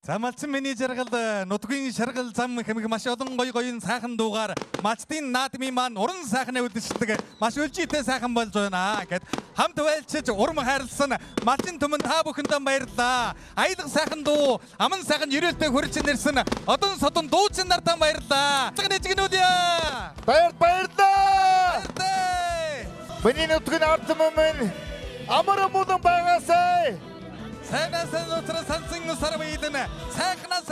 За малчин миний жаргал нутгийн шаргал зам хэмиг маш олон гоё сайхан дуугаар малчдын наадмын маань уран сайхны үлдчихдэг маш үлжийтэй сайхан болж байна гэд хамт байлчиж урам хайрлсан малчин түмэн та бүхэндээ баярлалаа. Аялах сайхан дуу аман сайхан ерөөлтэй хүрч нэрсэн одон содон дуучин нартаа баярлалаа. Цэгнэжгнүүдья. Баярлалаа. Баярлалаа. Миний нутгийн ард түмэн амар мудан байгаасай. Сайнаас нутра сансын сар биелэн сайхнаас